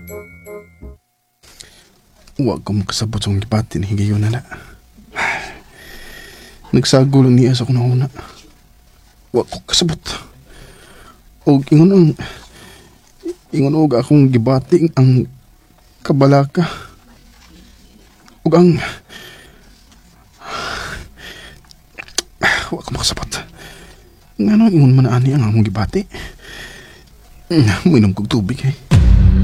Huwag ko makasabot sa akong gipati ni higayon na. Nagsagol ang niya sa akong nauna. Huwag ko kasabot. O ingon og akong gibati ang kabalaka. O ang... Huwag ko makasabot. Nga ingon man ani ang among gibati. Minom kog tubig eh.